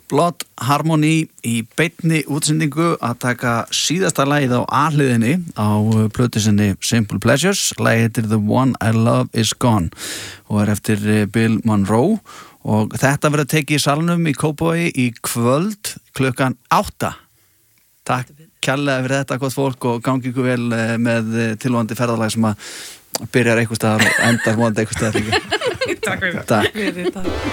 Blood Harmony í beinni útsendingu að taka síðasta lagið á A-hliðinni á plötu sinni Simple Pleasures. Lagið heitir The One I Love Is Gone og eftir Bill Monroe og þetta verður tekið í salnum í Kópavogi í kvöld klukkan 8. Takk kærlega fyrir þetta gott fólk og gangi ykkur vel með tilvonandi ferðalag sem að byrjar einhvers staðar og endar vonandi einhvers staðar. Takk fyrir. Takk.